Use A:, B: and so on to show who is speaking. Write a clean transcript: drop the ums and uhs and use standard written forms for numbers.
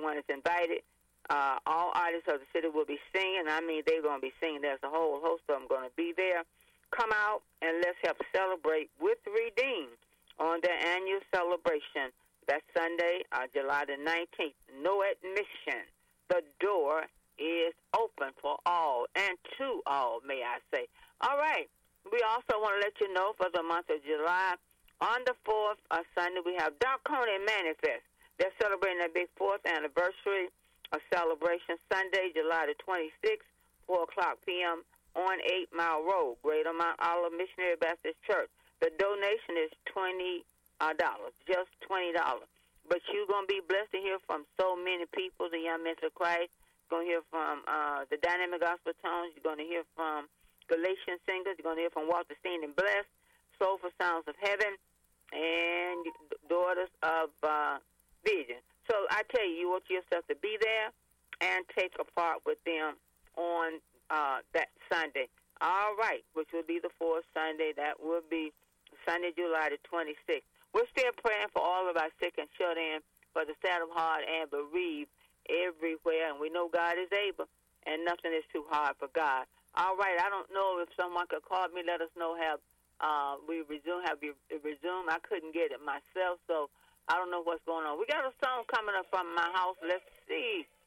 A: Everyone is invited. All artists of the city will be singing. I mean, they're going to be singing. There's a whole host of them going to be there. Come out and let's help celebrate with Redeem on their annual celebration. That's Sunday, July the 19th. No admission. The door is open for all and to all, may I say. All right. We also want to let you know for the month of July, on the 4th Sunday, we have Dark Coney Manifest. They're celebrating their big 4th anniversary of celebration, Sunday, July the 26th, 4 o'clock p.m. on 8 Mile Road, Greater Mount Olive Missionary Baptist Church. The donation is $20, just $20. But you're going to be blessed to hear from so many people, the Young Men of Christ. You're going to hear from the Dynamic Gospel Tones. You're going to hear from Galatian Singers. You're going to hear from Walter Steen and Blessed, Soulful Sounds of Heaven, and Daughters of Vision. So I tell you, you want yourself to be there and take a part with them on that Sunday. All right, which will be the 4th Sunday. That will be Sunday, July the 26th. We're still praying for all of our sick and shut in, for the sad of heart and bereaved everywhere. And we know God is able, and nothing is too hard for God. All right, I don't know if someone could call me, let us know have you resumed. I couldn't get it myself, so I don't know what's going on. We got a song coming up from my house. Let's see.